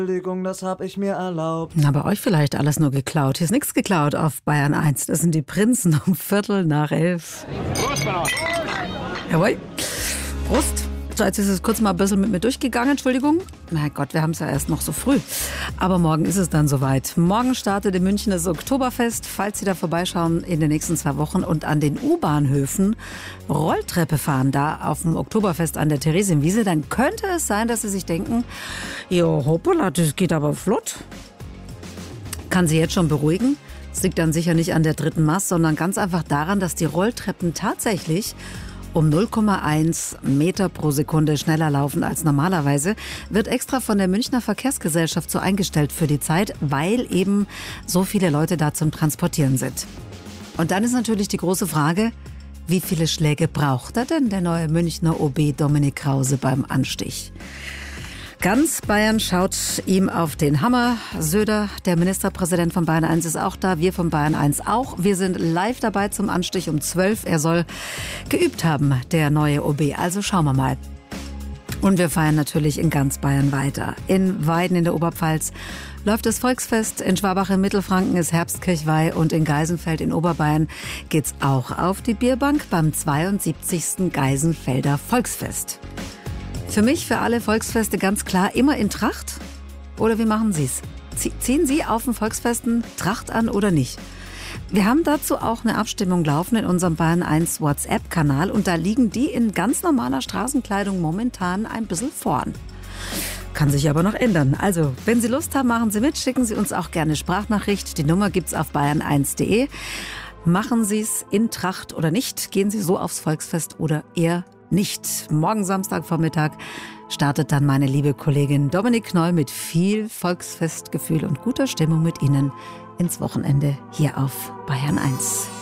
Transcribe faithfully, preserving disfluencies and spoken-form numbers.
Entschuldigung, das hab ich mir erlaubt. Na, bei euch vielleicht alles nur geklaut. Hier ist nichts geklaut auf Bayern eins. Das sind die Prinzen um Viertel nach elf. Prost, Mann. Jawohl. Prost. So, jetzt ist es kurz mal ein bisschen mit mir durchgegangen, Entschuldigung. Mein Gott, wir haben es ja erst noch so früh. Aber morgen ist es dann soweit. Morgen startet in München das Oktoberfest. Falls Sie da vorbeischauen in den nächsten zwei Wochen und an den U-Bahnhöfen Rolltreppe fahren, da auf dem Oktoberfest an der Theresienwiese, dann könnte es sein, dass Sie sich denken, jo, hoppala, das geht aber flott. Kann Sie jetzt schon beruhigen. Es liegt dann sicher nicht an der dritten Mast, sondern ganz einfach daran, dass die Rolltreppen tatsächlich um null Komma eins Meter pro Sekunde schneller laufen als normalerweise, wird extra von der Münchner Verkehrsgesellschaft so eingestellt für die Zeit, weil eben so viele Leute da zum Transportieren sind. Und dann ist natürlich die große Frage, wie viele Schläge braucht er denn, der neue Münchner O B Dominik Krause beim Anstich? Ganz Bayern schaut ihm auf den Hammer. Söder, der Ministerpräsident von Bayern eins, ist auch da. Wir von Bayern eins auch. Wir sind live dabei zum Anstich um zwölf. Er soll geübt haben, der neue O B. Also schauen wir mal. Und wir feiern natürlich in ganz Bayern weiter. In Weiden in der Oberpfalz läuft das Volksfest. In Schwabach in Mittelfranken ist Herbstkirchweih. Und in Geisenfeld in Oberbayern geht's auch auf die Bierbank beim zweiundsiebzigsten Geisenfelder Volksfest. Für mich, für alle Volksfeste ganz klar, immer in Tracht? Oder wie machen Sie es? Ziehen Sie auf den Volksfesten Tracht an oder nicht? Wir haben dazu auch eine Abstimmung laufen in unserem Bayern eins WhatsApp-Kanal und da liegen die in ganz normaler Straßenkleidung momentan ein bisschen vorn. Kann sich aber noch ändern. Also, wenn Sie Lust haben, machen Sie mit, schicken Sie uns auch gerne Sprachnachricht. Die Nummer gibt's auf bayern eins punkt de. Machen Sie es in Tracht oder nicht? Gehen Sie so aufs Volksfest oder eher nicht. Morgen Samstagvormittag startet dann meine liebe Kollegin Dominik Knoll mit viel Volksfestgefühl und guter Stimmung mit Ihnen ins Wochenende hier auf Bayern eins.